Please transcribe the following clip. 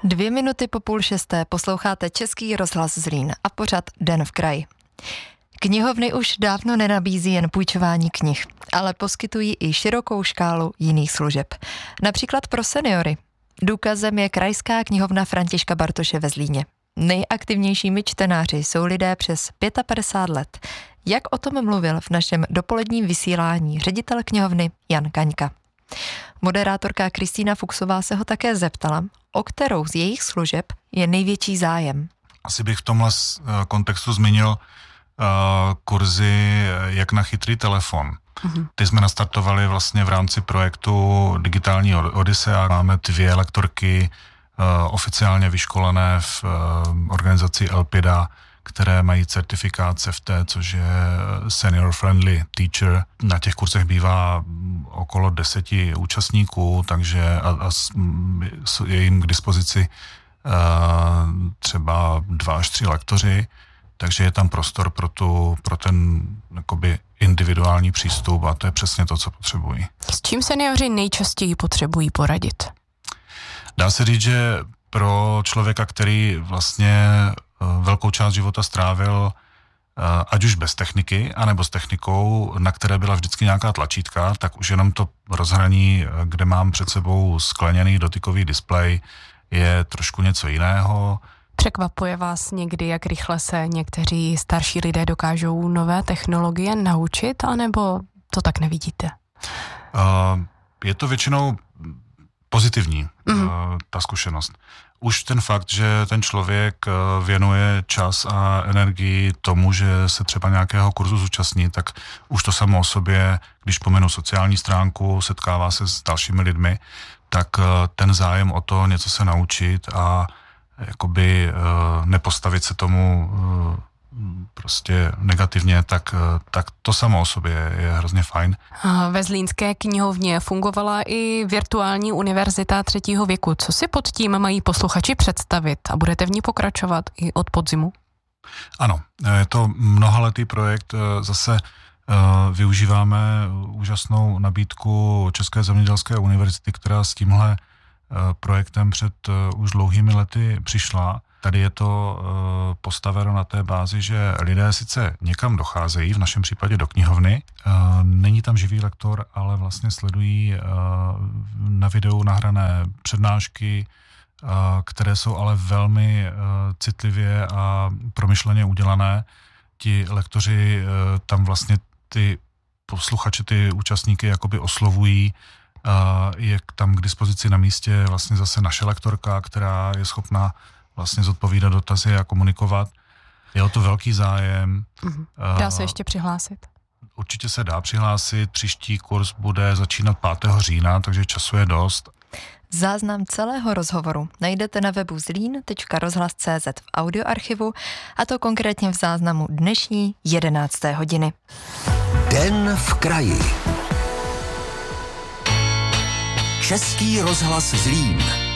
2 minuty po 5:30 posloucháte Český rozhlas Zlín a pořad Den v kraji. Knihovny už dávno nenabízí jen půjčování knih, ale poskytují i širokou škálu jiných služeb. Například pro seniory. Důkazem je Krajská knihovna Františka Bartoše ve Zlíně. Nejaktivnějšími čtenáři jsou lidé přes 55 let. Jak o tom mluvil v našem dopoledním vysílání ředitel knihovny Jan Kaňka. Moderátorka Kristýna Fuchsová se ho také zeptala, o kterou z jejich služeb je největší zájem. Asi bych v tomhle kontextu zmínil kurzy Jak na chytrý telefon. Ty jsme nastartovali vlastně v rámci projektu Digitální Odyssea. Máme 2 lektorky oficiálně vyškolené v organizaci Elpida, které mají certifikát CFT, což je Senior Friendly Teacher. Na těch kurzech bývá okolo 10 účastníků, takže je jim k dispozici třeba 2 až 3 lektoři, takže je tam prostor pro ten jakoby individuální přístup a to je přesně to, co potřebují. S čím seniori nejčastěji potřebují poradit? Dá se říct, že pro člověka, který vlastně velkou část života strávil ať už bez techniky, anebo s technikou, na které byla vždycky nějaká tlačítka, tak už jenom to rozhraní, kde mám před sebou skleněný dotykový displej, je trošku něco jiného. Překvapuje vás někdy, jak rychle se někteří starší lidé dokážou nové technologie naučit, anebo to tak nevidíte? Je to většinou pozitivní, ta zkušenost. Už ten fakt, že ten člověk věnuje čas a energii tomu, že se třeba nějakého kurzu zúčastní, tak už to samo o sobě, když pomenu sociální stránku, setkává se s dalšími lidmi, tak ten zájem o to něco se naučit a jakoby nepostavit se tomu prostě negativně, tak to samo o sobě je hrozně fajn. Ve Zlínské knihovně fungovala i virtuální univerzita 3. věku. Co si pod tím mají posluchači představit a budete v ní pokračovat i od podzimu? Ano, je to mnohaletý projekt. Zase využíváme úžasnou nabídku České zemědělské univerzity, která s tímhle projektem před už dlouhými lety přišla. Tady je to postaveno na té bázi, že lidé sice někam docházejí, v našem případě do knihovny, není tam živý lektor, ale vlastně sledují na videu nahrané přednášky, které jsou ale velmi citlivě a promyšleně udělané. Ti lektoři tam vlastně ty posluchače, ty účastníky jakoby oslovují. Je tam k dispozici na místě vlastně zase naše lektorka, která je schopná vlastně zodpovídat dotazy a komunikovat. Je o to velký zájem. Dá se ještě přihlásit? Určitě se dá přihlásit. Příští kurz bude začínat 5. října, takže času je dost. Záznam celého rozhovoru najdete na webu zlin.rozhlas.cz v audioarchivu, a to konkrétně v záznamu dnešní 11. hodiny. Den v kraji. Český rozhlas Zlín.